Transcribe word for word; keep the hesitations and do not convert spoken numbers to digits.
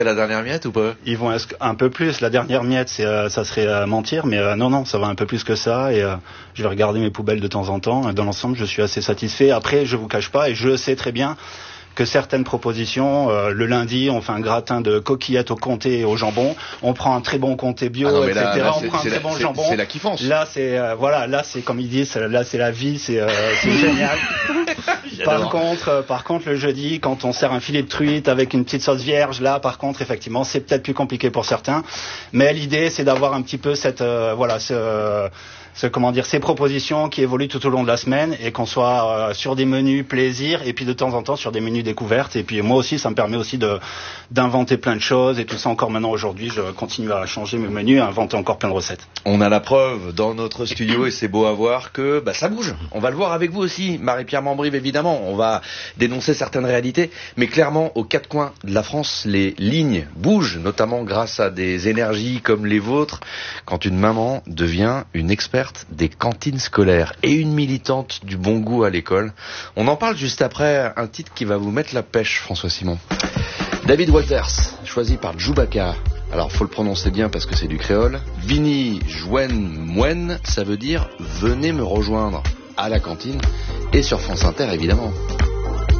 La dernière miette ou pas? Ils vont un peu plus. La dernière miette, c'est, euh, ça serait euh, mentir, mais euh, non, non, ça va un peu plus que ça. Et euh, je vais regarder mes poubelles de temps en temps. Dans l'ensemble, je suis assez satisfait. Après, je vous cache pas, et je sais très bien que certaines propositions, euh, le lundi, on fait un gratin de coquillettes au comté et au jambon. On prend un très bon comté bio, ah non, et cetera. Là, là, on prend un très la, bon c'est, jambon. C'est la kiffance. Là, c'est euh, voilà, là, c'est comme ils disent, là, c'est la vie, c'est, euh, c'est génial. Par contre, euh, par contre, le jeudi, quand on sert un filet de truite avec une petite sauce vierge, là, par contre, effectivement, c'est peut-être plus compliqué pour certains. Mais l'idée, c'est d'avoir un petit peu cette, euh, voilà, ce, euh, ce, comment dire, ces propositions qui évoluent tout au long de la semaine et qu'on soit euh, sur des menus plaisir et puis de temps en temps sur des menus découvertes. Et puis moi aussi, ça me permet aussi de d'inventer plein de choses et tout ça. Encore maintenant aujourd'hui, je continue à changer mes menus, à inventer encore plein de recettes. On a la preuve dans notre studio et c'est beau à voir que bah, ça bouge. On va le voir avec vous aussi, Marie-Pierre Mambrive, évidemment. On va dénoncer certaines réalités, mais clairement, aux quatre coins de la France, les lignes bougent, notamment grâce à des énergies comme les vôtres, quand une maman devient une experte des cantines scolaires et une militante du bon goût à l'école. On en parle juste après un titre qui va vous mettre la pêche, François Simon. David Walters, choisi par Djoubaka. Alors, faut le prononcer bien parce que c'est du créole. Vini Jouen Mouen, ça veut dire « Venez me rejoindre » à la cantine et sur France Inter, évidemment.